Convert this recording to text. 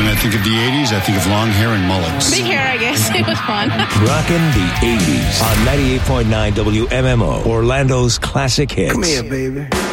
When I think of the 80s, I think of long hair and mullets. Big hair, I guess. It was fun. Rockin' the 80s on 98.9 WMMO, Orlando's classic hits. Come here, baby.